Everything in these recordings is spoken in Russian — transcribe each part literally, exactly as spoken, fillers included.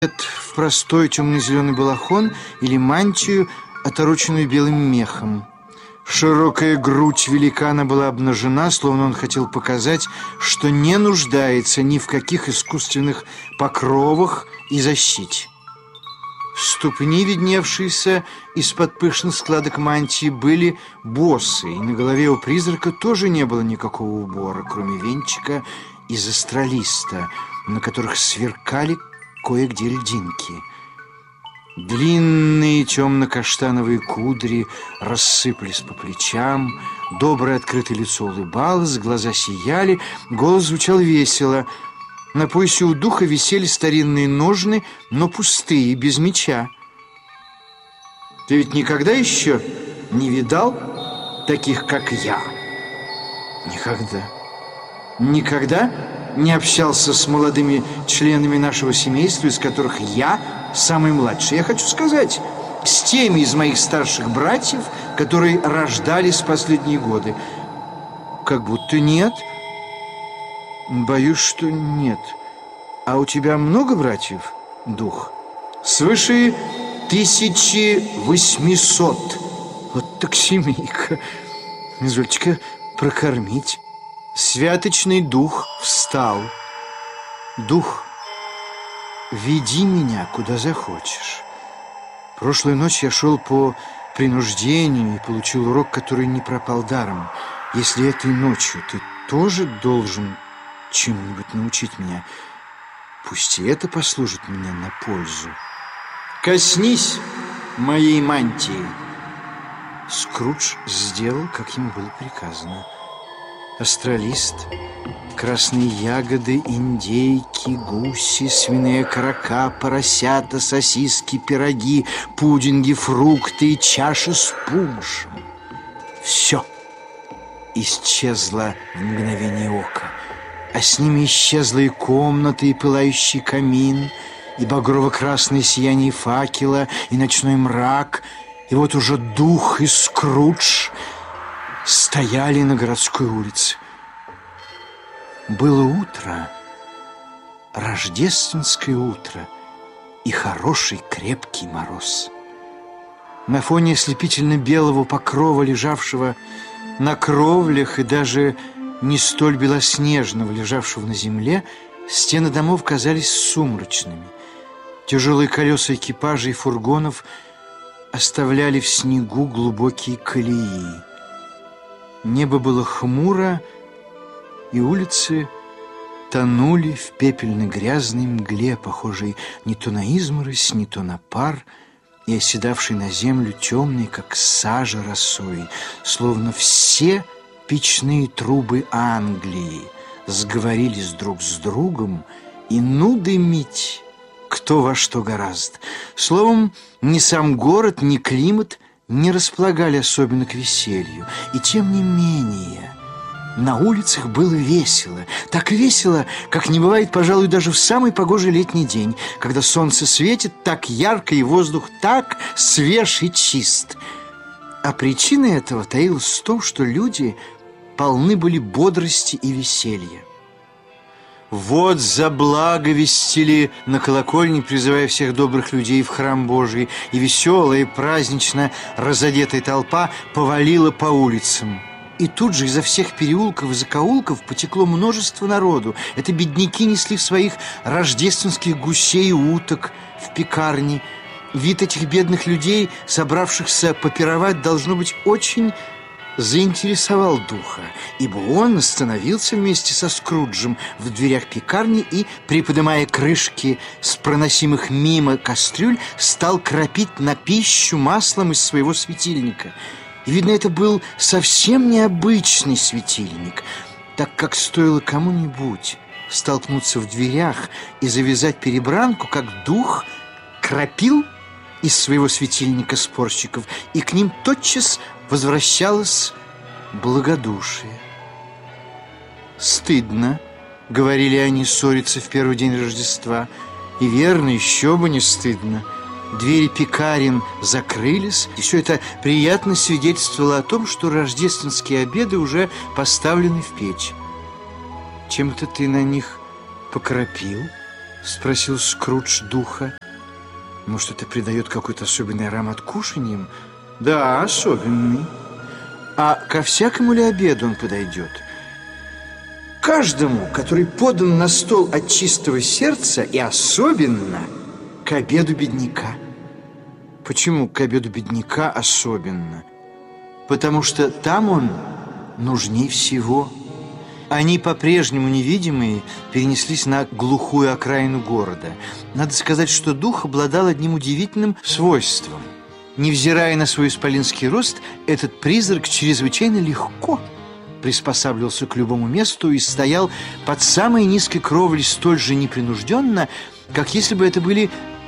В простой темно-зеленый балахон или мантию, отороченную белым мехом. Широкая грудь великана была обнажена, словно он хотел показать, что не нуждается ни в каких искусственных покровах и защите. Ступни, видневшиеся из-под пышных складок мантии, были боссы, и на голове у призрака тоже не было никакого убора, кроме венчика из астролиста, на которых сверкали кое-где льдинки. Длинные темно-каштановые кудри рассыпались по плечам, доброе открытое лицо улыбалось, глаза сияли, голос звучал весело. На поясе у духа висели старинные ножны, но пустые, без меча. Ты ведь никогда еще не видал таких, как я? Никогда. Никогда не общался с молодыми членами нашего семейства, из которых я самый младший. Я хочу сказать, с теми из моих старших братьев, которые рождались в последние годы. Как будто нет. Боюсь, что нет. А у тебя много братьев, дух? Свыше тысячи восьмисот. Вот так семейка. Извольте-ка прокормить. Святочный дух встал. Дух, веди меня куда захочешь. Прошлую ночь я шел по принуждению и получил урок, который не пропал даром. Если этой ночью ты тоже должен чему-нибудь научить меня, пусть и это послужит мне на пользу. Коснись моей мантии. Скрудж сделал, как ему было приказано. Астролист, красные ягоды, индейки, гуси, свиные окорока, поросята, сосиски, пироги, пудинги, фрукты и чаши с пуншем. Все исчезло в мгновение ока. А с ними исчезла и комната, и пылающий камин, и багрово-красное сияние факела, и ночной мрак. И вот уже дух и Скрудж стояли на городской улице. Было утро, рождественское утро и хороший крепкий мороз. На фоне ослепительно-белого покрова, лежавшего на кровлях, и даже не столь белоснежного, лежавшего на земле, стены домов казались сумрачными. Тяжелые колеса экипажей и фургонов оставляли в снегу глубокие колеи. Небо было хмуро, и улицы тонули в пепельно-грязной мгле, похожей не то на изморозь, не то на пар, и оседавшей на землю темной, как сажа росой, словно все печные трубы Англии сговорились друг с другом, и ну дымить кто во что гораздо. Словом, ни сам город, ни климат не располагали особенно к веселью. И тем не менее, на улицах было весело. Так весело, как не бывает, пожалуй, даже в самый погожий летний день, когда солнце светит так ярко и воздух так свеж и чист. А причина этого таилась в том, что люди полны были бодрости и веселья. Вот заблаговестили на колокольне, призывая всех добрых людей в храм Божий, и веселая, и празднично разодетая толпа повалила по улицам. И тут же изо всех переулков и закоулков потекло множество народу. Это бедняки несли в своих рождественских гусей и уток в пекарни. Вид этих бедных людей, собравшихся попировать, должно быть, очень заинтересовал духа, ибо он остановился вместе со Скруджем в дверях пекарни и, приподнимая крышки с проносимых мимо кастрюль, стал кропить на пищу маслом из своего светильника. И, видно, это был совсем необычный светильник, так как стоило кому-нибудь столкнуться в дверях и завязать перебранку, как дух кропил из своего светильника спорщиков, и к ним тотчас возвращалось благодушие. «Стыдно», — говорили они, — «ссориться в первый день Рождества». И верно, еще бы не стыдно. Двери пекарен закрылись, и все это приятно свидетельствовало о том, что рождественские обеды уже поставлены в печь. «Чем это ты на них покропил?» — спросил Скрудж духа. «Может, это придает какой-то особенный аромат кушаньям?» «Да, особенный. А ко всякому ли обеду он подойдет?» «Каждому, который подан на стол от чистого сердца, и особенно к обеду бедняка». «Почему к обеду бедняка особенно?» «Потому что там он нужней всего». Они, по-прежнему невидимые, перенеслись на глухую окраину города. Надо сказать, что дух обладал одним удивительным свойством. Невзирая на свой исполинский рост, этот призрак чрезвычайно легко приспосабливался к любому месту и стоял под самой низкой кровлей столь же непринужденно, как если бы это были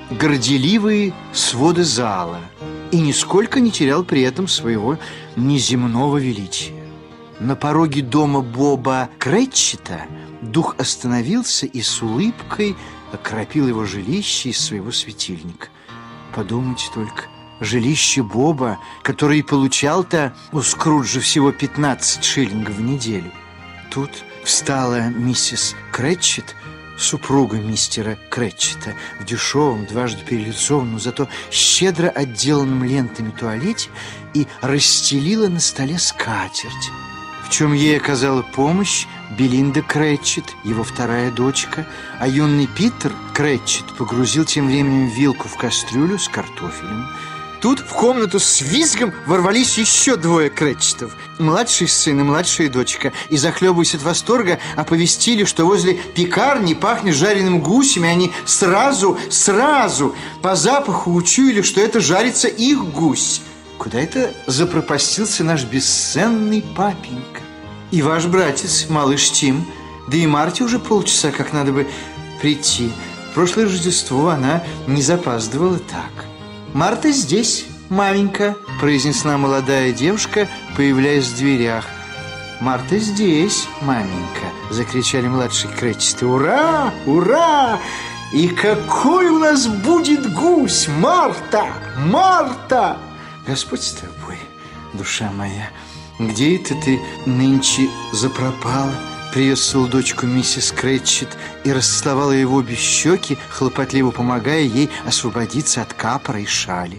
горделивые своды зала, и нисколько не терял при этом своего неземного величия. На пороге дома Боба Кретчета дух остановился и с улыбкой окропил его жилище из своего светильника. Подумайте только, жилище Боба, который получал-то у Скруджа всего пятнадцать шиллингов в неделю. Тут встала миссис Кретчет, супруга мистера Кретчета, в дешевом, дважды перелицованном, зато щедро отделанном лентами туалете и расстелила на столе скатерть, в чем ей оказала помощь Белинда Кретчет, его вторая дочка, а юный Питер Кретчет погрузил тем временем вилку в кастрюлю с картофелем. Тут в комнату с визгом ворвались еще двое Кретчетов, младший сын и младшая дочка, и, захлебываясь от восторга, оповестили, что возле пекарни пахнет жареным гусем, и они сразу, сразу по запаху учуяли, что это жарится их гусь. Куда это запропастился наш бесценный папенька? И ваш братец, малыш Тим, да и Марте уже полчаса как надо бы прийти. В прошлое Рождество она не запаздывала так. «Марта здесь, маменька», — произнесла молодая девушка, появляясь в дверях. «Марта здесь, маменька», — закричали младшие Кретчеты. «Ура! Ура! И какой у нас будет гусь! Марта! Марта!» «Господь с тобой, душа моя, где это ты нынче запропала?» Приветствовал дочку миссис Кретчет и расцеловала его обе щеки, хлопотливо помогая ей освободиться от капора и шали.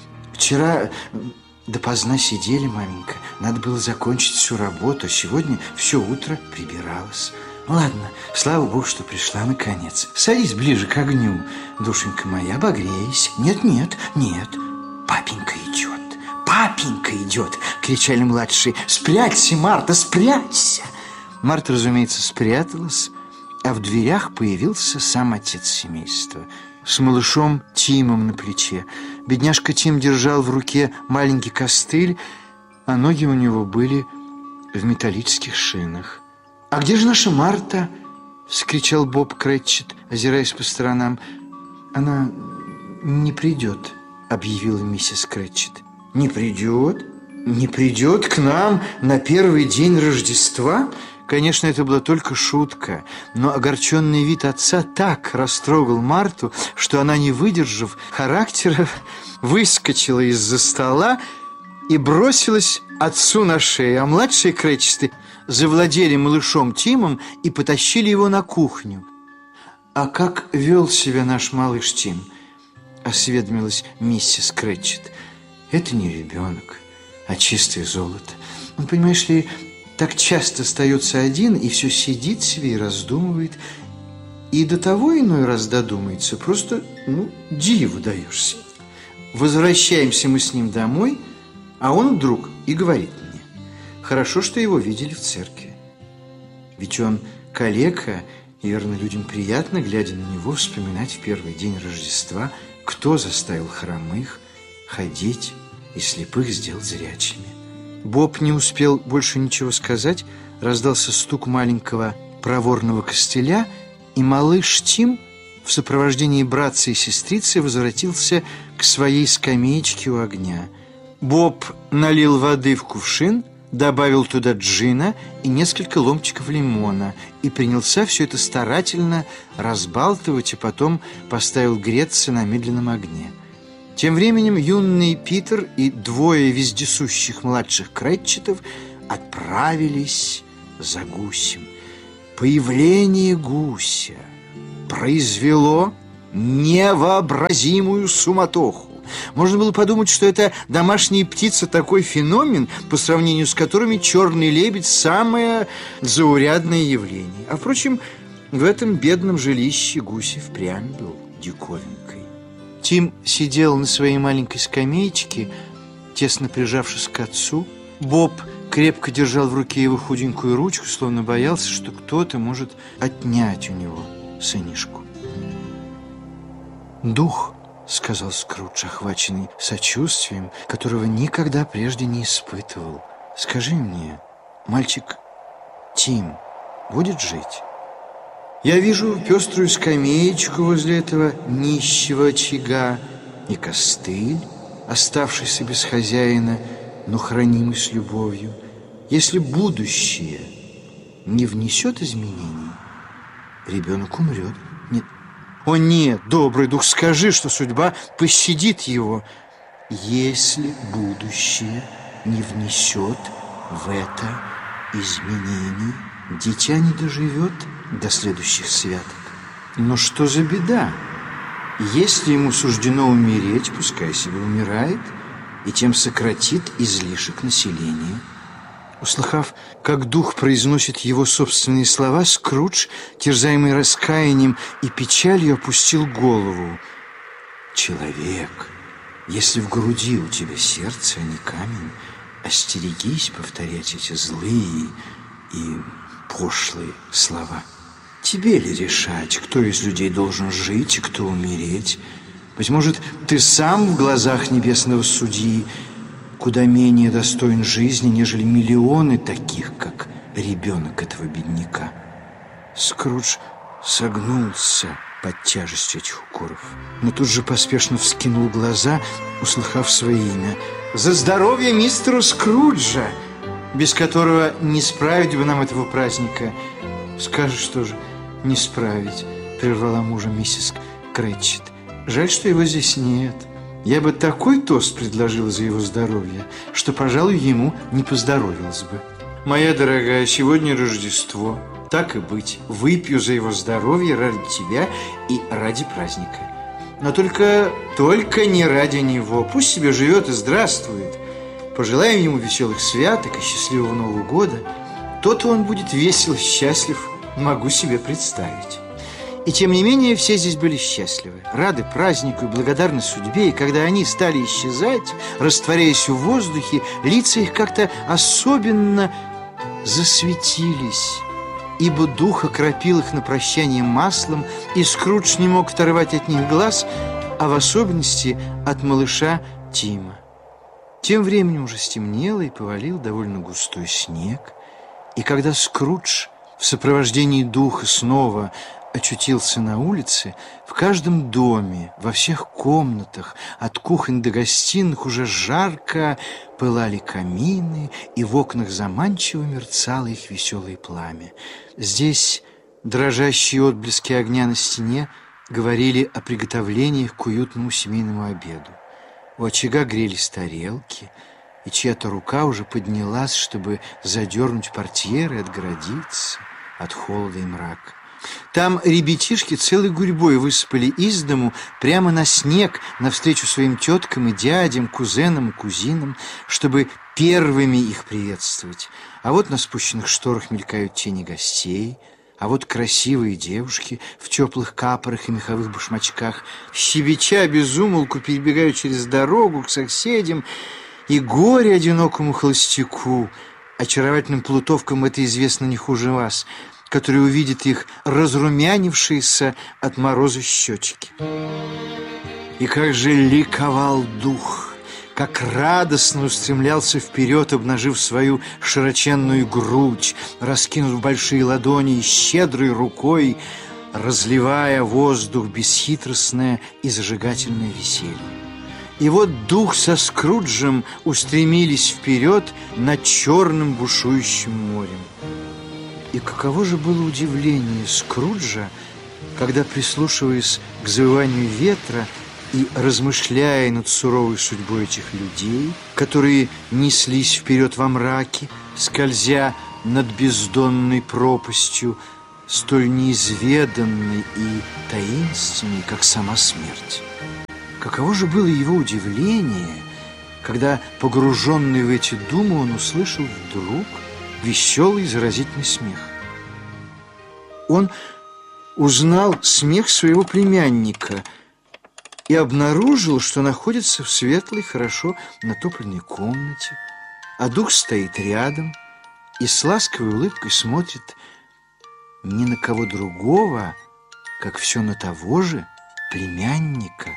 «Вчера допоздна сидели, маменька. Надо было закончить всю работу, а сегодня все утро прибиралась. Ладно, слава Богу, что пришла наконец. Садись ближе к огню, душенька моя, обогрейся». «Нет, нет, нет, папенька идет, папенька идет!» — кричали младшие. «Спрячься, Марта, спрячься!» Марта, разумеется, спряталась, а в дверях появился сам отец семейства с малышом Тимом на плече. Бедняжка Тим держал в руке маленький костыль, а ноги у него были в металлических шинах. «А где же наша Марта?» — вскричал Боб Кретчет, озираясь по сторонам. «Она не придет», — объявила миссис Кретчет. «Не придет? Не придет к нам на первый день Рождества?» Конечно, это была только шутка, но огорченный вид отца так растрогал Марту, что она, не выдержав характера, выскочила из-за стола и бросилась отцу на шею, а младшие Кретчеты завладели малышом Тимом и потащили его на кухню. «А как вел себя наш малыш Тим?» — осведомилась миссис Кретчет. «Это не ребенок, а чистое золото. Он, понимаешь ли, так часто остается один и все сидит себе и раздумывает. И до того иной раз додумается, просто, ну, диву даешься. Возвращаемся мы с ним домой, а он вдруг и говорит мне: хорошо, что его видели в церкви. Ведь он калека, и, верно, людям приятно, глядя на него, вспоминать в первый день Рождества, кто заставил хромых ходить и слепых сделать зрячими». Боб не успел больше ничего сказать, раздался стук маленького проворного костыля, и малыш Тим в сопровождении братца и сестрицы возвратился к своей скамеечке у огня. Боб налил воды в кувшин, добавил туда джина и несколько ломтиков лимона и принялся все это старательно разбалтывать, и потом поставил греться на медленном огне. Тем временем юный Питер и двое вездесущих младших Кретчетов отправились за гусем. Появление гуся произвело невообразимую суматоху. Можно было подумать, что это домашняя птица такой феномен, по сравнению с которыми черный лебедь – самое заурядное явление. А, впрочем, в этом бедном жилище гусь и впрямь был диковинкой. Тим сидел на своей маленькой скамеечке, тесно прижавшись к отцу. Боб крепко держал в руке его худенькую ручку, словно боялся, что кто-то может отнять у него сынишку. «Дух», — сказал Скрудж, охваченный сочувствием, которого никогда прежде не испытывал. «Скажи мне, мальчик Тим будет жить? Я вижу пеструю скамеечку возле этого нищего очага и костыль, оставшийся без хозяина, но хранимый с любовью. Если будущее не внесет изменений, ребенок умрет. Нет. О нет, добрый дух, скажи, что судьба пощадит его. Если будущее не внесет в это изменений, дитя не доживет до следующих святок. Но что за беда? Если ему суждено умереть, пускай себе умирает, и тем сократит излишек населения». Услыхав, как дух произносит его собственные слова, Скрудж, терзаемый раскаянием и печалью, опустил голову. «Человек, если в груди у тебя сердце, а не камень, остерегись повторять эти злые и пошлые слова. Тебе ли решать, кто из людей должен жить и кто умереть? Быть может, ты сам в глазах небесного судьи куда менее достоин жизни, нежели миллионы таких, как ребенок этого бедняка». Скрудж согнулся под тяжестью этих укоров, но тут же поспешно вскинул глаза, услыхав свое имя. «За здоровье мистера Скруджа, без которого не справить бы нам этого праздника». «Скажешь, что же не справить?» — прервала мужа миссис Крэтчет. «Жаль, что его здесь нет. Я бы такой тост предложила за его здоровье, что, пожалуй, ему не поздоровилось бы. Моя дорогая, сегодня Рождество. Так и быть, выпью за его здоровье ради тебя и ради праздника. Но только, только не ради него. Пусть себе живет и здравствует. Пожелаем ему веселых святок и счастливого Нового года. То-то он будет весел, счастлив, могу себе представить». И тем не менее все здесь были счастливы, рады празднику и благодарны судьбе, и когда они стали исчезать, растворяясь в воздухе, лица их как-то особенно засветились, ибо дух окропил их на прощание маслом, и Скрудж не мог оторвать от них глаз, а в особенности от малыша Тима. Тем временем уже стемнело и повалил довольно густой снег, и когда Скрудж в сопровождении духа снова очутился на улице, в каждом доме, во всех комнатах, от кухонь до гостиных, уже жарко пылали камины, и в окнах заманчиво мерцало их веселое пламя. Здесь дрожащие отблески огня на стене говорили о приготовлениях к уютному семейному обеду. У очага грелись тарелки, и чья-то рука уже поднялась, чтобы задернуть портьеры и отгородиться от холода и мрака. Там ребятишки целой гурьбой высыпали из дому прямо на снег навстречу своим теткам и дядям, кузенам и кузинам, чтобы первыми их приветствовать. А вот на спущенных шторах мелькают тени гостей, а вот красивые девушки в теплых капорах и меховых башмачках, щебеча без умолку, перебегают через дорогу к соседям, и горе одинокому холостяку, очаровательным плутовкам это известно не хуже вас, который увидит их разрумянившиеся от мороза щечки. И как же ликовал дух, как радостно устремлялся вперед, обнажив свою широченную грудь, раскинув большие ладони и щедрой рукой, разливая воздух бесхитростное и зажигательное веселье. И вот дух со Скруджем устремились вперед над черным бушующим морем. И каково же было удивление Скруджа, когда, прислушиваясь к завыванию ветра и размышляя над суровой судьбой этих людей, которые неслись вперед во мраке, скользя над бездонной пропастью, столь неизведанной и таинственной, как сама смерть. Каково же было его удивление, когда, погруженный в эти думы, он услышал вдруг веселый заразительный смех. Он узнал смех своего племянника и обнаружил, что находится в светлой, хорошо натопленной комнате, а дух стоит рядом и с ласковой улыбкой смотрит ни на кого другого, как все на того же племянника.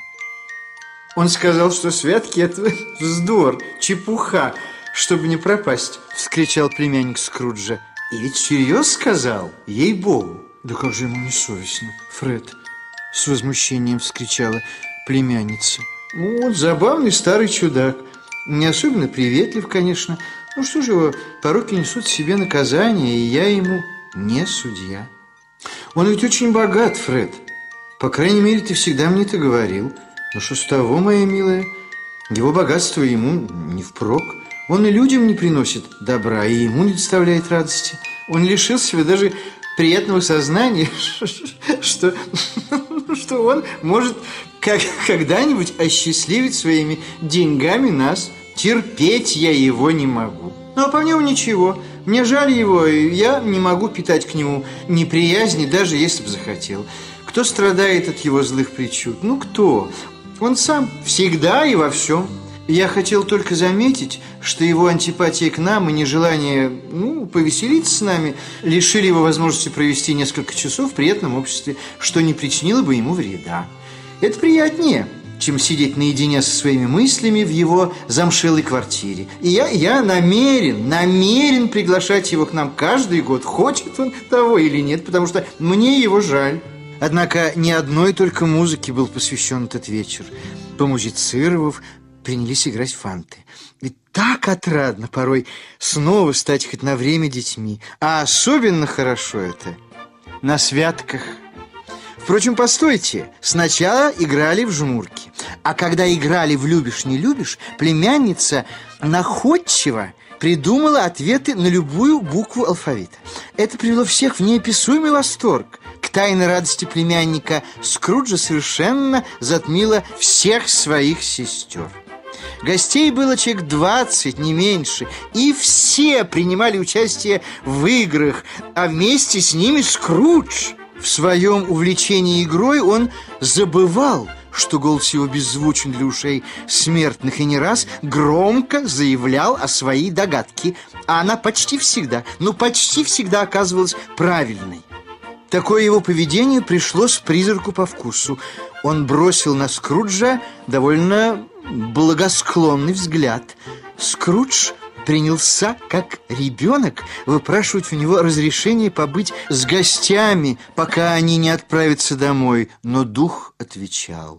Он сказал, что святки – это вздор, чепуха, чтобы не пропасть, вскричал племянник Скруджа. И ведь всерьез сказал, ей-богу. Да как же ему не совестно, Фред, с возмущением вскричала племянница. Ну, вот забавный старый чудак, не особенно приветлив, конечно. Ну что же его, пороки несут в себе наказание, и я ему не судья. Он ведь очень богат, Фред. По крайней мере, ты всегда мне это говорил. Но что с того, моя милая? Его богатство ему не впрок. Он и людям не приносит добра, и ему не доставляет радости. Он лишил себя даже приятного сознания, что, что он может как, когда-нибудь осчастливить своими деньгами нас. Терпеть я его не могу. Ну, а по-моему, ничего. Мне жаль его, и я не могу питать к нему неприязни, даже если бы захотел. Кто страдает от его злых причуд? Ну, кто? Он сам всегда и во всем. Я хотел только заметить, что его антипатия к нам и нежелание, ну, повеселиться с нами лишили его возможности провести несколько часов в приятном обществе, что не причинило бы ему вреда. Это приятнее, чем сидеть наедине со своими мыслями в его замшелой квартире. И я, я намерен, намерен приглашать его к нам каждый год, хочет он того или нет, потому что мне его жаль. Однако ни одной только музыке был посвящен этот вечер. Помузицировав, принялись играть фанты. Ведь так отрадно порой снова стать хоть на время детьми. А особенно хорошо это на святках. Впрочем, постойте, сначала играли в жмурки, а когда играли в «любишь, не любишь», племянница находчиво придумала ответы на любую букву алфавита. Это привело всех в неописуемый восторг. К тайной радости племянника Скруджа совершенно затмила всех своих сестер. Гостей было человек двадцать, не меньше, и все принимали участие в играх, а вместе с ними Скрудж. В своем увлечении игрой он забывал, что голос его беззвучен для ушей смертных, и не раз громко заявлял о своей догадке, а она почти всегда, ну почти всегда оказывалась правильной. Такое его поведение пришлось призраку по вкусу. Он бросил на Скруджа довольно благосклонный взгляд. Скрудж принялся, как ребенок, выпрашивать у него разрешение побыть с гостями, пока они не отправятся домой. Но дух отвечал: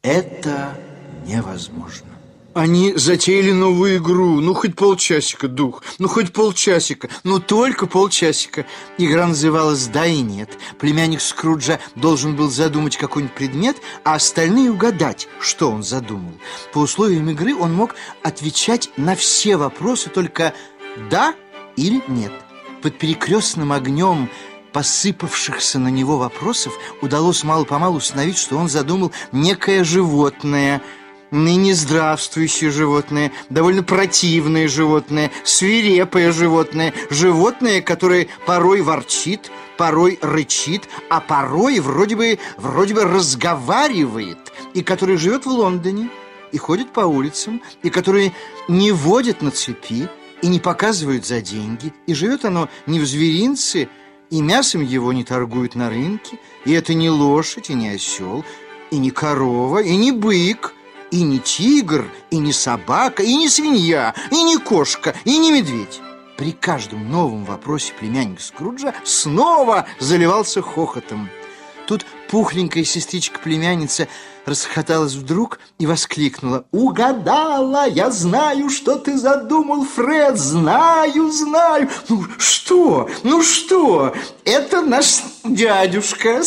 это невозможно. Они затеяли новую игру. Ну, хоть полчасика, дух. Ну, хоть полчасика. Ну, только полчасика. Игра называлась «Да и нет». Племянник Скруджа должен был задумать какой-нибудь предмет, а остальные угадать, что он задумал. По условиям игры он мог отвечать на все вопросы только «да» или «нет». Под перекрестным огнем посыпавшихся на него вопросов удалось мало-помалу установить, что он задумал некое животное, ныне здравствующее животное, довольно противное животное, свирепое животное, животное, которое порой ворчит, порой рычит, а порой вроде бы, вроде бы разговаривает, и которое живет в Лондоне и ходит по улицам, и которое не водит на цепи и не показывают за деньги, и живет оно не в зверинце, и мясом его не торгуют на рынке, и это не лошадь, и не осел, и не корова, и не бык, и не тигр, и не собака, и не свинья, и не кошка, и не медведь. При каждом новом вопросе племянник Скруджа снова заливался хохотом. Тут пухленькая сестричка-племянница расхохоталась вдруг и воскликнула: «Угадала! Я знаю, что ты задумал, Фред! Знаю, знаю! Ну что? Ну что? Это наш дядюшка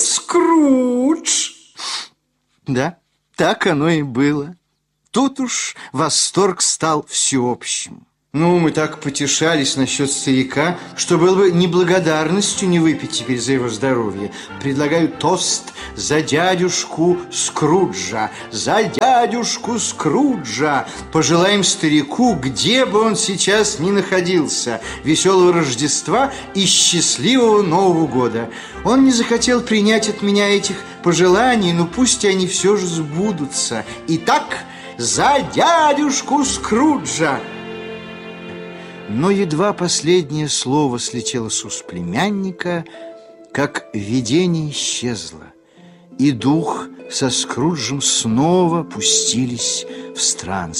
Скрудж!» Да, так оно и было. Тут уж восторг стал всеобщим. Ну, мы так потешались насчет старика, что было бы неблагодарностью не выпить теперь за его здоровье. Предлагаю тост за дядюшку Скруджа. За дядюшку Скруджа! Пожелаем старику, где бы он сейчас ни находился, веселого Рождества и счастливого Нового года. Он не захотел принять от меня этих пожеланий, но пусть они все же сбудутся. Итак, за дядюшку Скруджа! Но едва последнее слово слетело с уст племянника, как видение исчезло, и дух со Скруджем снова пустились в странствие.